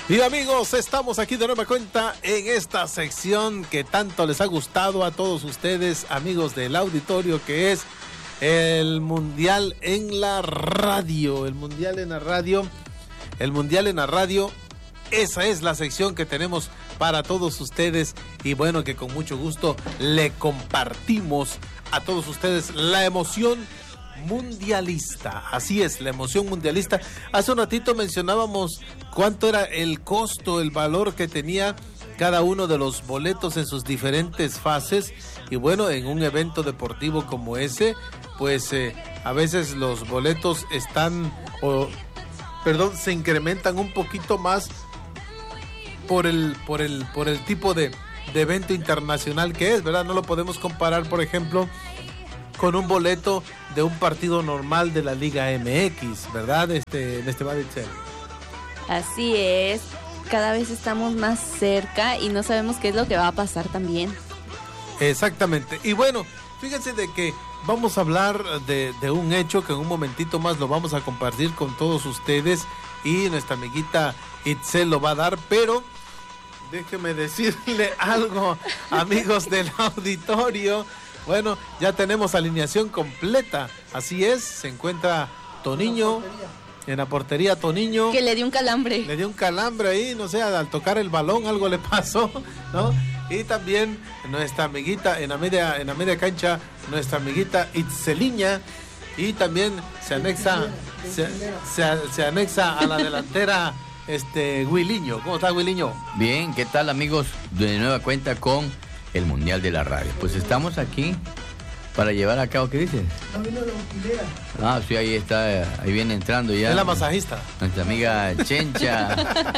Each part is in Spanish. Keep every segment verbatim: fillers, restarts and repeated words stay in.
Y amigos, estamos aquí de nueva cuenta en esta sección que tanto les ha gustado a todos ustedes, amigos del auditorio, que es el Mundial en la Radio. El Mundial en la Radio. El Mundial en la Radio. Esa es la sección que tenemos para todos ustedes y bueno, que con mucho gusto le compartimos a todos ustedes la emoción mundialista. Así es, la emoción mundialista. Hace un ratito mencionábamos cuánto era el costo, el valor que tenía cada uno de los boletos en sus diferentes fases y bueno, en un evento deportivo como ese, pues eh, a veces los boletos están, o, perdón, se incrementan un poquito más por el, por el, por el tipo de, de evento internacional que es, ¿verdad? No lo podemos comparar, por ejemplo, con un boleto de un partido normal de la Liga M X, ¿verdad? Este, en este Itzel. Así es, cada vez estamos más cerca y no sabemos qué es lo que va a pasar también. Exactamente, y bueno, fíjense de que vamos a hablar de, de un hecho que en un momentito más lo vamos a compartir con todos ustedes y nuestra amiguita Itzel lo va a dar, pero déjeme decirle algo, amigos del auditorio. Bueno, ya tenemos alineación completa, así es, se encuentra Toniño, en la portería Toniño. Que le dio un calambre. Le dio un calambre ahí, no sé, al tocar el balón algo le pasó, ¿no? Y también nuestra amiguita, en la media, en la media cancha, nuestra amiguita Itzeliña, y también se anexa, se, se, se anexa a la delantera este Williño. ¿Cómo está, Williño? Bien, ¿qué tal, amigos? De nueva cuenta con el Mundial de la Radio. Pues estamos aquí para llevar a cabo, ¿qué dices? Ah, sí, ahí está, ahí viene entrando ya. Es la masajista. Nuestra amiga Chencha.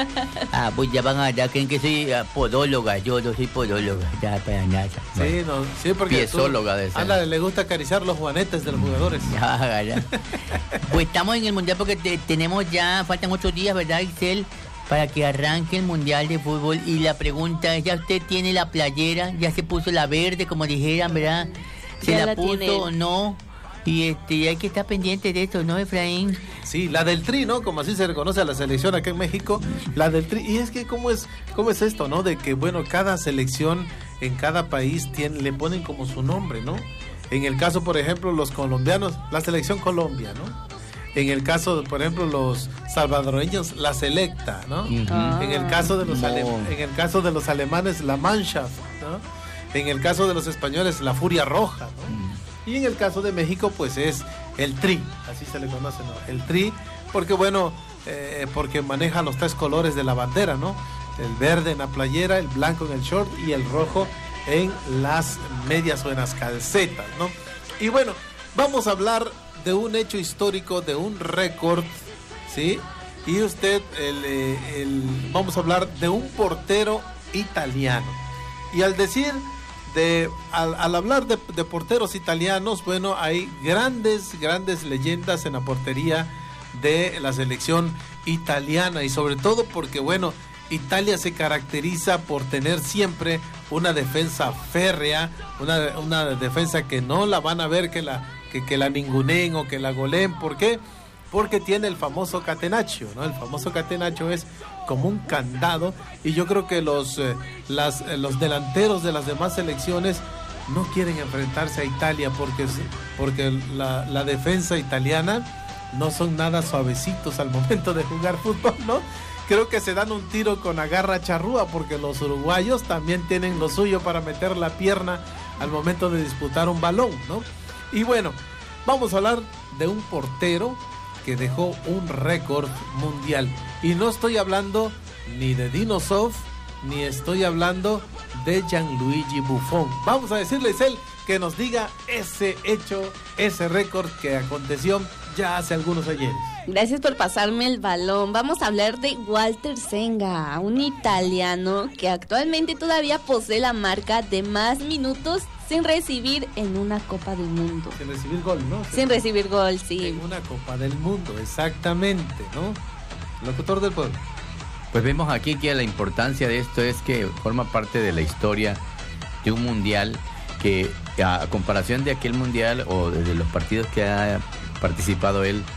Ah, pues ya van a, ya creen que soy uh, podóloga, yo no soy podóloga, ya para nada. Sí, no, sí, porque piezóloga de esa. Anda, le gusta acariciar los juanetes de los jugadores. Ya, ya. Pues estamos en el Mundial porque te, tenemos ya, faltan ocho días, ¿verdad, Giselle? Para que arranque el Mundial de Fútbol. Y la pregunta es, ¿ya usted tiene la playera? ¿Ya se puso la verde, como dijeran, verdad? ¿Se la, la puso o no? Y este, hay que estar pendiente de eso, ¿no, Efraín? Sí, la del Tri, ¿no? Como así se reconoce a la selección acá en México, la del Tri. Y es que, ¿cómo es, cómo es esto, no? De que, bueno, cada selección en cada país tiene, le ponen como su nombre, ¿no? En el caso, por ejemplo, los colombianos, la selección Colombia, ¿no? En el caso, por ejemplo, los salvadoreños, la Selecta, ¿no? Uh-huh. Ah, en el caso de los no. alem- en el caso de los alemanes, la Mannschaft, ¿no? En el caso de los españoles, la Furia Roja, ¿no? Uh-huh. Y en el caso de México, pues es el Tri, así se le conoce, ¿no? El Tri, porque bueno, eh, porque maneja los tres colores de la bandera, ¿no? El verde en la playera, el blanco en el short y el rojo en las medias o en las calcetas, ¿no? Y bueno, vamos a hablar de un hecho histórico, de un récord, ¿sí? Y usted, el, el, vamos a hablar de un portero italiano. Y al decir, de, al, al hablar de, de porteros italianos, bueno, hay grandes, grandes leyendas en la portería de la selección italiana. Y sobre todo porque, bueno, Italia se caracteriza por tener siempre una defensa férrea, una, una defensa que no la van a ver que la... Que, que la ninguneen o que la goleen. ¿Por qué? Porque tiene el famoso catenaccio, ¿no? El famoso catenaccio es como un candado y yo creo que los, eh, las, eh, los delanteros de las demás selecciones no quieren enfrentarse a Italia porque, porque la, la defensa italiana no son nada suavecitos al momento de jugar fútbol, ¿no? Creo que se dan un tiro con agarra charrúa porque los uruguayos también tienen lo suyo para meter la pierna al momento de disputar un balón, ¿no? Y bueno, vamos a hablar de un portero que dejó un récord mundial. Y no estoy hablando ni de Dino Zoff, ni estoy hablando de Gianluigi Buffon. Vamos a decirles él que nos diga ese hecho, ese récord que aconteció ya hace algunos ayeres. Gracias por pasarme el balón. Vamos a hablar de Walter Senga, un italiano que actualmente todavía posee la marca de más minutos sin recibir en una Copa del Mundo. Sin recibir gol, ¿no? Sin recibir gol, sí. En una Copa del Mundo, exactamente, ¿no? Locutor del pueblo. Pues vemos aquí que la importancia de esto es que forma parte de la historia de un mundial que, a comparación de aquel mundial o de los partidos que ha participado él,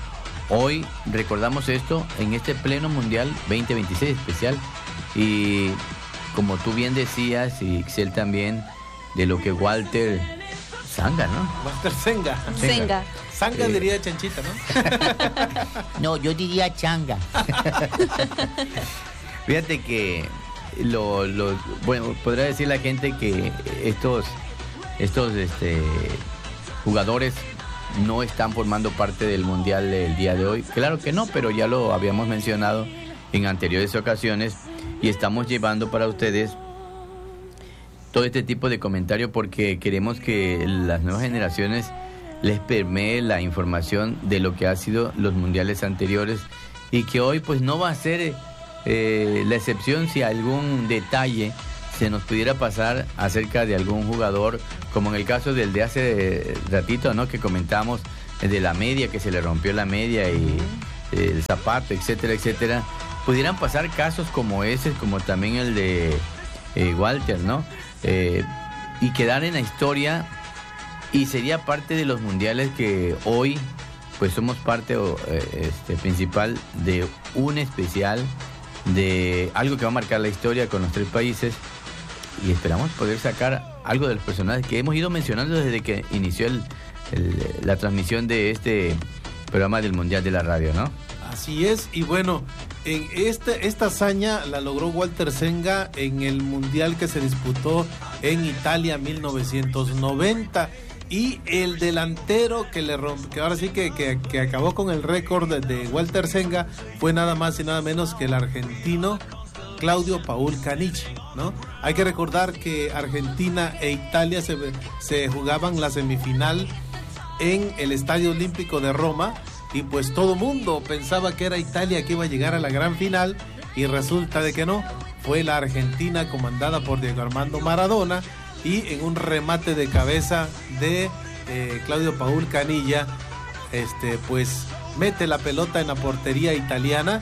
hoy recordamos esto en este pleno mundial veinte veintiséis especial. Y como tú bien decías, y Ixel también, de lo que Walter Sanga, ¿no? Walter Senga. Senga. Sanga Eh. diría Chanchita, ¿no? No, yo diría changa. Fíjate que lo, lo- bueno, podrá decir la gente que estos estos este, jugadores no están formando parte del mundial del día de hoy. Claro que no, pero ya lo habíamos mencionado en anteriores ocasiones y estamos llevando para ustedes todo este tipo de comentario porque queremos que las nuevas generaciones les permee la información de lo que ha sido los mundiales anteriores y que hoy pues no va a ser eh, la excepción si algún detalle se nos pudiera pasar acerca de algún jugador, como en el caso del de hace ratito, ¿no? Que comentamos eh, de la media, que se le rompió la media y eh, el zapato, etcétera, etcétera. Pudieran pasar casos como ese, como también el de eh, Walter, ¿no? Eh, y quedar en la historia y sería parte de los mundiales que hoy pues somos parte o, eh, este, principal de un especial, de algo que va a marcar la historia con los tres países y esperamos poder sacar algo de los personajes que hemos ido mencionando desde que inició el, el- la transmisión de este programa del Mundial de la Radio, ¿no? Así es, y bueno, en este, esta hazaña la logró Walter Senga en el mundial que se disputó en Italia mil novecientos noventa. Y el delantero que le romp, que ahora sí que, que, que acabó con el récord de, de Walter Senga fue nada más y nada menos que el argentino Claudio Paul Canich, ¿no? Hay que recordar que Argentina e Italia se, se jugaban la semifinal en el Estadio Olímpico de Roma y pues todo mundo pensaba que era Italia que iba a llegar a la gran final y resulta de que no, fue la Argentina comandada por Diego Armando Maradona y en un remate de cabeza de eh, Claudio Paul Canilla, este, pues mete la pelota en la portería italiana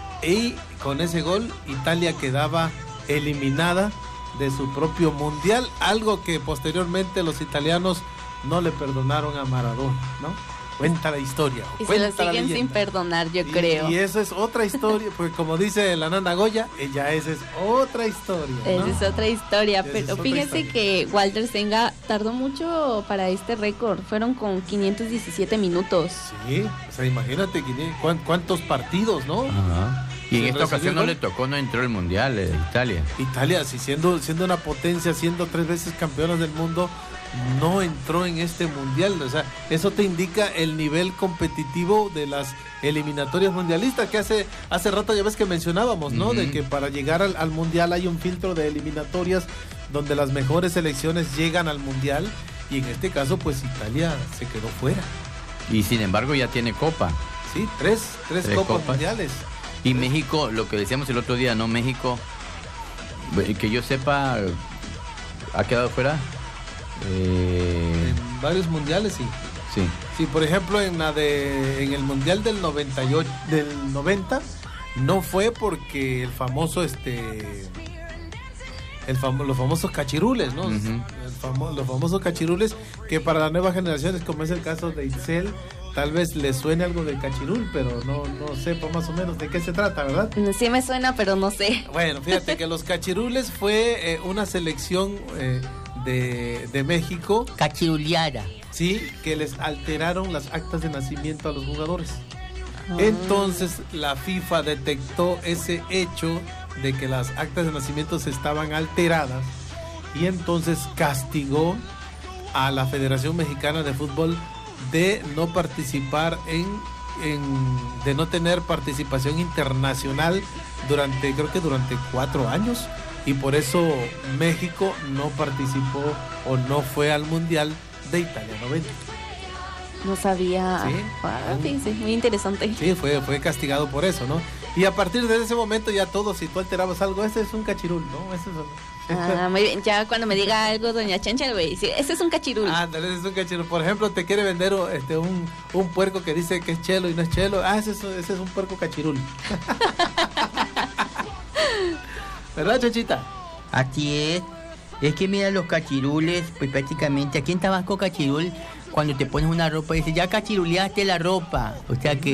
y con ese gol Italia quedaba eliminada de su propio mundial, algo que posteriormente los italianos no le perdonaron a Maradona, ¿no? Cuenta la historia. Y se lo cuenta la siguen sin leyenda. perdonar, yo Y- creo. Y eso es otra historia, pues como dice la Nana Goya, ella esa es otra historia, ¿no? Esa es otra historia, Esa es pero otra fíjese historia. que Walter Senga tardó mucho para este récord, fueron con quinientos diecisiete minutos. Sí, o sea, imagínate quinientos cuán- cuántos partidos, ¿no? Ajá. Y en ¿Se esta recibió ocasión no gol? le tocó, no entró el Mundial de Italia. Italia, sí, siendo, siendo una potencia, siendo tres veces campeona del mundo, no entró en este mundial. O sea, eso te indica el nivel competitivo de las eliminatorias mundialistas que hace, hace rato ya ves que mencionábamos, ¿no? Ujú. De que para llegar al, al mundial hay un filtro de eliminatorias donde las mejores selecciones llegan al mundial y en este caso pues Italia se quedó fuera. Y sin embargo ya tiene copa. Sí, tres, tres, Tres copas, copas. mundiales. Y México, lo que decíamos el otro día, ¿no? México, eh, que yo sepa, ha quedado fuera. Eh, En varios mundiales, sí. sí. Sí, por ejemplo, en la de en el mundial del noventa y ocho, del noventa no fue porque el famoso este el famo- los famosos cachirules, ¿no? Ujú. El famo- los famosos cachirules que para las nuevas generaciones, como es el caso de Itzel, tal vez le suene algo de cachirul, pero no no sepa más o menos de qué se trata, ¿verdad? Sí me suena, pero no sé. Bueno, fíjate que los cachirules fue eh, una selección eh, de, de México, Cachiruliara. sí, que les alteraron las actas de nacimiento a los jugadores. Entonces la FIFA detectó ese hecho de que las actas de nacimiento estaban alteradas y entonces castigó a la Federación Mexicana de Fútbol de no participar en, en de no tener participación internacional durante, creo que durante cuatro años, y por eso México no participó o no fue al Mundial de Italia noventa. No sabía. Sí. Ah, fíjese, muy interesante. Sí, fue, fue castigado por eso, ¿no? Y a partir de ese momento ya todos, si tú alterabas algo, ese es un cachirul, ¿no? Ese es un... Ah, muy bien. Ya cuando me diga algo, doña Chancha, le voy a decir, ese es un cachirul. Ándale, ese es un cachirul. Por ejemplo, te quiere vender este, un, un puerco que dice que es chelo y no es chelo. Ah, ese es, ese es un puerco cachirul. ¿Verdad, Chanchita? Así es. Es que mira los cachirules, pues prácticamente aquí en Tabasco cachirul, cuando te pones una ropa dice ya cachiruleaste la ropa. O sea que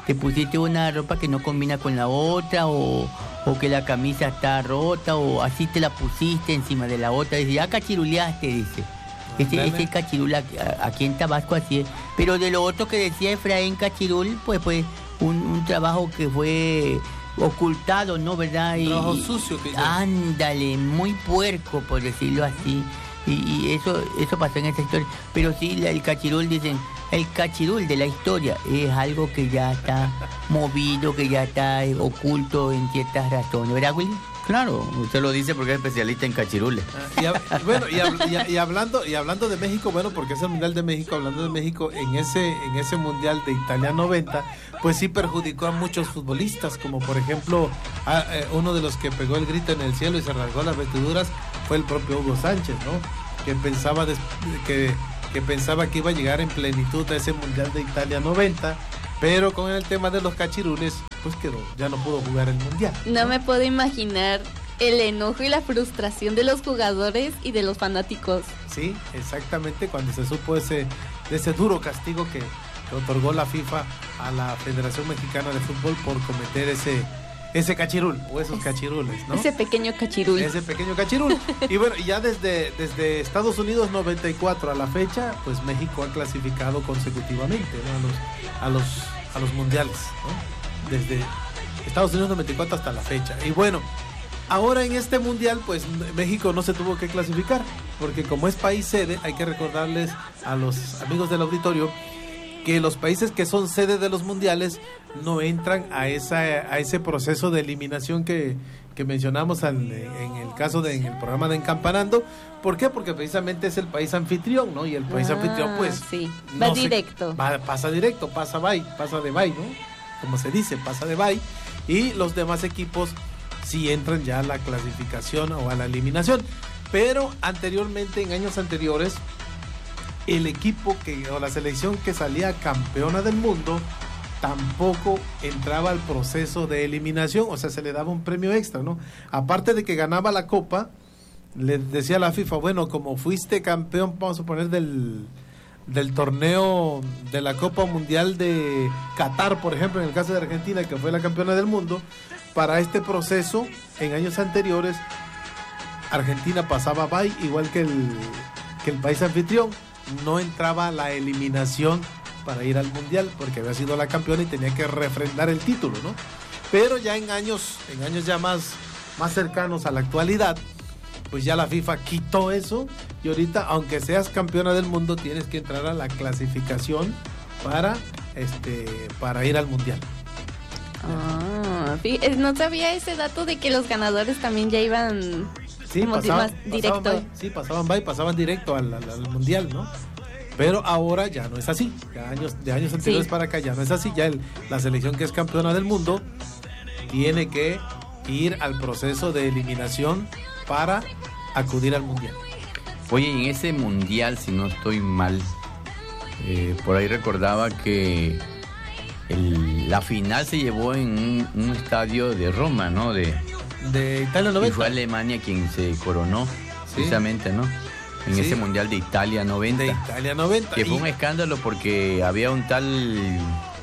te pusiste una ropa que no combina con la otra, o, o que la camisa está rota, o así te la pusiste encima de la otra. Dice, ya cachiruleaste, dice. Ese, ese cachirul aquí, aquí en Tabasco así es. Pero de lo otro que decía Efraín Cachirul, pues pues un, un trabajo que fue ocultado, ¿no? ¿Verdad? Un y, trabajo sucio que ya. Ándale, muy puerco, por decirlo así. Y, y eso eso pasó en esa historia. Pero sí, la- el cachirul, dicen, el cachirul de la historia es algo que ya está movido, que ya está eh, oculto en ciertas razones, ¿verdad, Willy? Claro, usted lo dice porque es especialista en cachirules. Ah, y, hab- bueno, y, hab- y- y hablando y hablando de México, bueno, porque es el Mundial de México, hablando de México, en ese en ese Mundial de Italia noventa, pues sí perjudicó a muchos futbolistas, como por ejemplo, a, eh, uno de los que pegó el grito en el cielo y se rasgó las vestiduras fue el propio Hugo Sánchez, ¿no? Que pensaba des- que, que pensaba que iba a llegar en plenitud a ese Mundial de Italia noventa, pero con el tema de los cachirules, pues quedó, ya no pudo jugar el Mundial. No me puedo imaginar el enojo y la frustración de los jugadores y de los fanáticos. Sí, exactamente, cuando se supo ese, de ese duro castigo que, que otorgó la FIFA a la Federación Mexicana de Fútbol por cometer ese, ese cachirul, o esos cachirules, ¿no? Ese pequeño cachirul. Ese pequeño cachirul. Y bueno, ya desde, desde Estados Unidos noventa y cuatro a la fecha, pues México ha clasificado consecutivamente, ¿no? a, los, a, los, a los mundiales, ¿no? Desde Estados Unidos noventa y cuatro hasta la fecha. Y bueno, ahora en este mundial, pues México no se tuvo que clasificar, porque como es país sede, hay que recordarles a los amigos del auditorio que los países que son sede de los mundiales no entran a esa a ese proceso de eliminación que, que mencionamos al- en el caso de en el programa de Encampanando. ¿Por qué? Porque precisamente es el país anfitrión, ¿no? Y el país Ah, anfitrión, pues sí, no va se- directo. va- pasa directo, pasa bye, pasa de bye, ¿no? Como se dice, pasa de bye. Y los demás equipos sí entran ya a la clasificación o a la eliminación. Pero anteriormente, en años anteriores, el equipo que o la selección que salía campeona del mundo tampoco entraba al proceso de eliminación, o sea, se le daba un premio extra, ¿no? Aparte de que ganaba la copa, le decía a la FIFA, bueno, como fuiste campeón, vamos a poner del del torneo de la Copa Mundial de Qatar, por ejemplo, en el caso de Argentina, que fue la campeona del mundo, para este proceso, en años anteriores, Argentina pasaba bye, igual que el, que el país anfitrión, no entraba a la eliminación para ir al Mundial, porque había sido la campeona y tenía que refrendar el título, ¿no? Pero ya en años, en años ya más, más cercanos a la actualidad, pues ya la FIFA quitó eso y ahorita, aunque seas campeona del mundo, tienes que entrar a la clasificación para este para ir al mundial. Ah, fí- eh, no sabía ese dato de que los ganadores también ya iban Sí, como di- pasaban, más directo. pasaban by, sí, pasaban by, pasaban directo al, al- al mundial, ¿no? Pero ahora ya no es así. Ya años, de años anteriores Sí. para acá ya no es así. Ya el- la selección que es campeona del mundo tiene que ir al proceso de eliminación para acudir al mundial. Oye, en ese mundial, si no estoy mal, eh, por ahí recordaba que el- la final se llevó en un, un estadio de Roma, ¿no? De, De Italia y noventa. fue Alemania quien se coronó, Sí. precisamente, ¿no? En Sí. ese mundial de Italia noventa. De Italia noventa. Que fue Y- un escándalo porque había un tal, eh,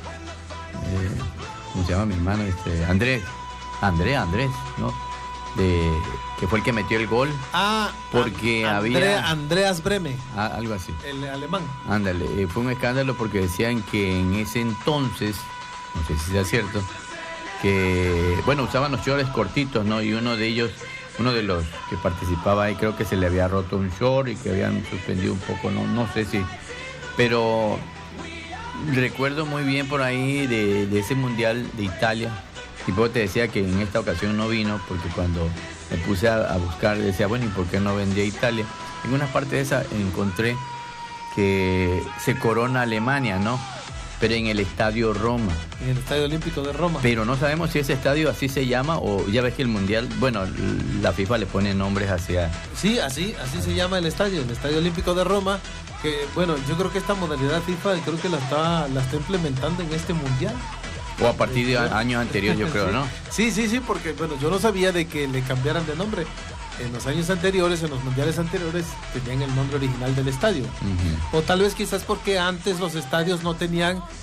¿cómo se llama mi hermano? Este, Andrés, Andrés, Andrés, ¿no? De, que fue el que metió el gol, Ah, porque An- había- Andrea- Andreas Breme, ah, algo así. el alemán. Ándale, eh, fue un escándalo porque decían que en ese entonces, no sé si sea cierto, que, bueno, usaban los shorts cortitos, ¿no? Y uno de ellos, uno de los que participaba ahí, creo que se le había roto un short y que habían suspendido un poco, no, no sé si, pero recuerdo muy bien por ahí de, de ese mundial de Italia. Y luego te decía que en esta ocasión no vino porque cuando me puse a, a buscar decía, bueno, ¿y por qué no vendía Italia? En una parte de esa encontré que se corona Alemania, ¿no? Pero en el Estadio Roma. En el Estadio Olímpico de Roma. Pero no sabemos si ese estadio así se llama o ya ves que el Mundial, bueno, la FIFA le pone nombres hacia... Sí, así, así se llama el estadio, el Estadio Olímpico de Roma. Que bueno, yo creo que esta modalidad FIFA creo que la está, la está implementando en este mundial. O a partir de años anteriores, yo creo, ¿no? Sí, sí, sí, porque bueno, yo no sabía de que le cambiaran de nombre. En los años anteriores, en los mundiales anteriores, tenían el nombre original del estadio. Ujú. O tal vez quizás porque antes los estadios no tenían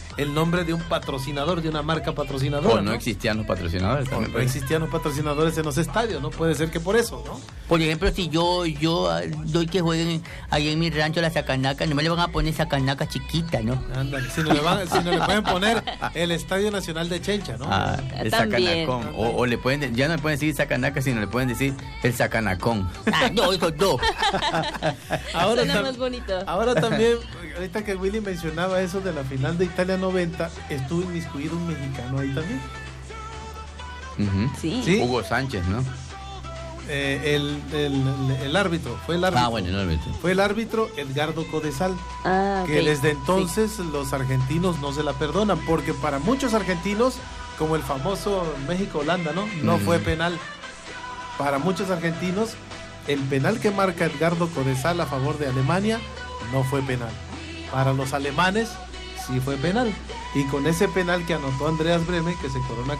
el nombre de un patrocinador, de una marca patrocinadora. O no, ¿no? existían los patrocinadores O también. no existían los patrocinadores en los estadios, no puede ser que por eso, ¿no? Por ejemplo, si yo yo ah, doy que jueguen ahí en mi rancho la sacanaca, no me le van a poner sacanaca chiquita, ¿no? Ándale, si no le, van, si no le pueden poner el Estadio Nacional de Chencha, ¿no? Ah, el También. sacanacón. O, o le pueden, ya no le pueden decir sacanaca, sino le pueden decir el sacanacón. Ah, no, esos dos. Ahora, Suena tam- más bonito. ahora también, ahorita que Willy mencionaba eso de la final de Italia noventa, estuvo inmiscuido un mexicano ahí también. Ujú. Sí. Sí. Hugo Sánchez, ¿no? Eh, el, el, el árbitro, fue el árbitro. Ah, bueno, no lo Fue el árbitro Edgardo Codesal, Ah, que ok. desde entonces los argentinos no se la perdonan, porque para muchos argentinos, como el famoso México-Holanda, ¿no? No Mm. fue penal. Para muchos argentinos, el penal que marca Edgardo Codesal a favor de Alemania no fue penal. Para los alemanes sí fue penal. Y con ese penal que anotó Andreas Brehme, que se corona